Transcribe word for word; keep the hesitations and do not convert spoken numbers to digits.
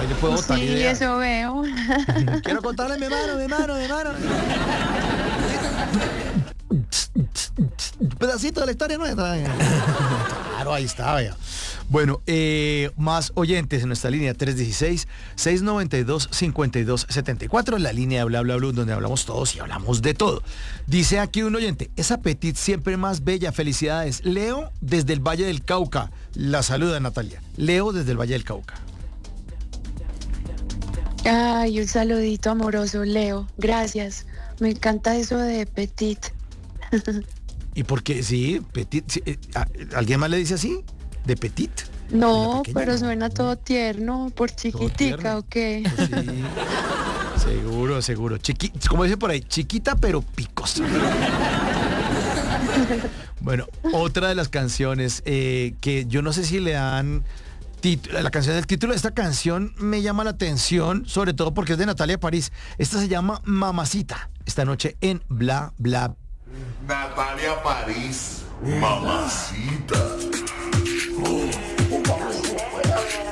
ahí le puedo botar Sí, ideas. eso veo. Quiero contarle mi mano, mi mano, mi mano. Un pedacito de la historia nuestra. Claro, ahí está, vea. Bueno, eh, más oyentes en nuestra línea tres uno seis, seis nueve dos, cinco dos siete cuatro, la línea de Bla Bla Blue, donde hablamos todos y hablamos de todo. Dice aquí un oyente, esa Petit siempre más bella, felicidades. Leo desde el Valle del Cauca. La saluda Natalia. Leo desde el Valle del Cauca. Ay, un saludito amoroso, Leo. Gracias. Me encanta eso de Petit. ¿Y por qué? Sí, Petit. Sí, eh, ¿alguien más le dice así? ¿De Petit? No, pequeña, pero no, suena no. todo tierno, por Todo chiquitica, tierno. ¿o qué? Pues sí, seguro, seguro. Chiqui, como dice por ahí, chiquita pero picosa. Bueno, otra de las canciones eh, que yo no sé si le dan título, la canción, el título de esta canción me llama la atención, sobre todo porque es de Natalia París. Esta se llama Mamacita. Esta noche en Bla Bla. Natalia París, mamacita.